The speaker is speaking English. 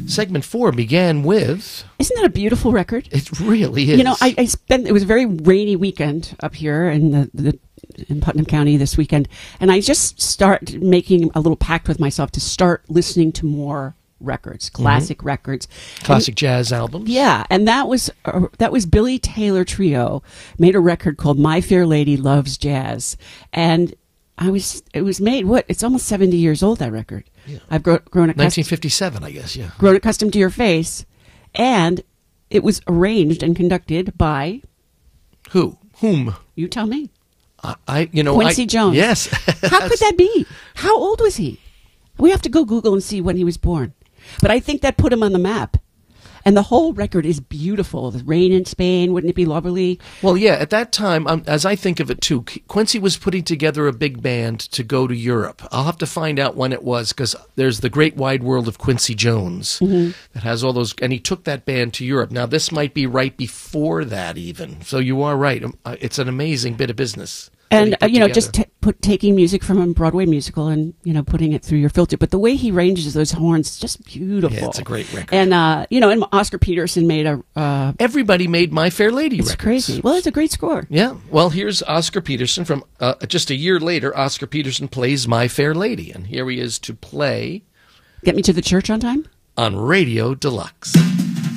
Segment 4 began with... Isn't that a beautiful record? It really is. You know, I spent, it was a very rainy weekend up here in in Putnam County this weekend, and I just started making a little pact with myself to start listening to more records, classic records. Classic jazz albums. Yeah, and that was Billy Taylor Trio made a record called My Fair Lady Loves Jazz, and it was made, it's almost 70 years old, that record. Yeah. I've grown accustomed. 1957, I guess, yeah. Grown accustomed to your face, and it was arranged and conducted by... Whom? You tell me. Quincy Jones. Yes. How could that be? How old was he? We have to go Google and see when he was born. But I think that put him on the map. And the whole record is beautiful. The rain in Spain, wouldn't it be lovely? Well, yeah, at that time, as I think of it too, Quincy was putting together a big band to go to Europe. I'll have to find out when it was, because there's the Great Wide World of Quincy Jones that has all those, and he took that band to Europe. Now, this might be right before that even. So you are right. It's an amazing bit of business. And, just taking music from a Broadway musical and, putting it through your filter. But the way he ranges those horns is just beautiful. Yeah, it's a great record. And, and Oscar Peterson made a... Everybody made My Fair Lady records. It's crazy. Well, it's a great score. Yeah. Well, here's Oscar Peterson from just a year later. Oscar Peterson plays My Fair Lady. And here he is to play... Get Me to the Church on Time? On Radio Deluxe.